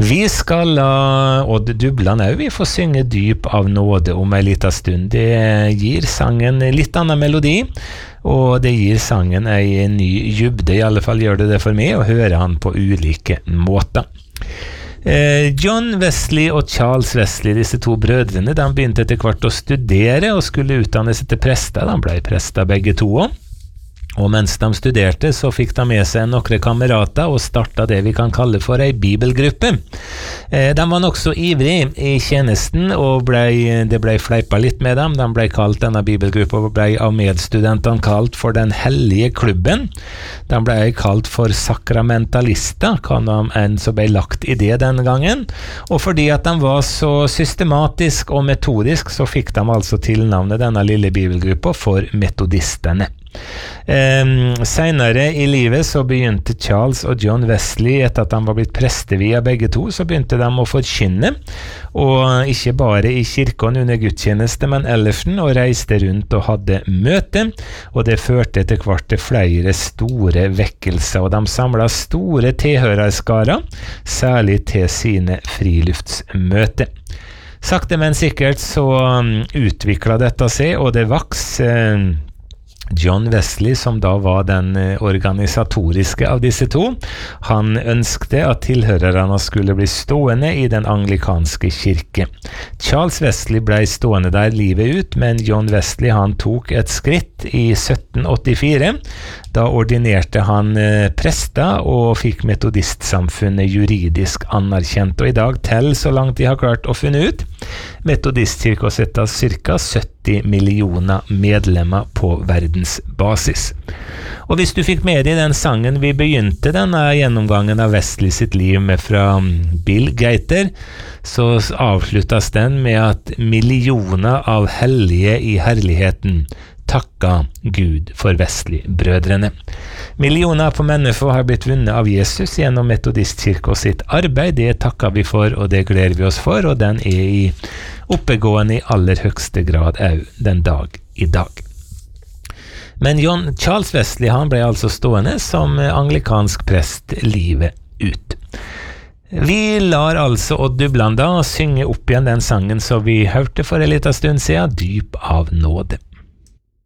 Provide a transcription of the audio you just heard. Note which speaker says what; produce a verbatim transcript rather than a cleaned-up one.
Speaker 1: Vi skal la Odd Dubland òg vi får synge Dyp av nåde om en liten stund. Det gir sangen litt annen melodi, og det gir sangen en ny dybde, i alle fall gjør det det for meg, å høre han på ulike måter. Eh, John Wesley og Charles Wesley, disse to brødrene, de begynte etter hvert å studere og skulle utdanne seg til prester. De ble prester begge to også. Og mens de studerte så fikk de med seg noen kamerater og startet det vi kan kalle for en bibelgruppe. Eh, de var nok så ivrig i tjenesten, og ble, det ble fleipa litt med dem. De ble kalt, denne bibelgruppa ble av medstudentene kalt for den hellige klubben. De ble kalt for sakramentalister, kan de enn så ble lagt i det den gangen. Og fordi at de var så systematisk og metodisk, så fikk de altså tilnavnet denne lille bibelgruppa for metodistene. Um, senere i livet så begynte Charles og John Wesley, etter at de var blitt prestevia begge to, så begynte de å forkynne, og ikke bare i kirken under gudstjeneste, men ellersen, og reiste rundt og hadde møte, og det førte etter hvert til flere store vekkelser, og de samlet store tilhørerskarer, særlig til sine friluftsmøter. Sakte men sikkert så um, utviklet dette seg, og det vaks um, John Wesley, som da var den organisatoriske av disse to, han ønskte at tilhørerne skulle bli stående i den anglikanske kirke. Charles Wesley ble stående der livet ut, men John Wesley han tok et skritt i sytten åttifire. Da ordinerte han prester og fikk metodistsamfunnet juridisk anerkjent, og i dag til, så langt de har klart å finne ut, metodistkirka setter cirka sytti millioner medlemmer på verdensbasis. Og hvis du fikk med deg den sangen vi begynte denne gjennomgangen av Wesley sitt liv med fra Bill Gaither, så avsluttes den med at millioner av hellige i herligheten takka Gud for Wesley-brødrene. Millioner på mennesker har blitt vunnet av Jesus gjennom metodistkirka sitt arbeid. Det takker vi for, og det gleder vi oss for, og den er i oppegående i aller høyeste grad òg den dag i dag. Men John Charles Wesley han ble altså stående som anglikansk prest livet ut. Vi lar altså Odd Dubland da synge opp igjen den sangen som vi hørte for en liten stund siden, Dyp av nåde.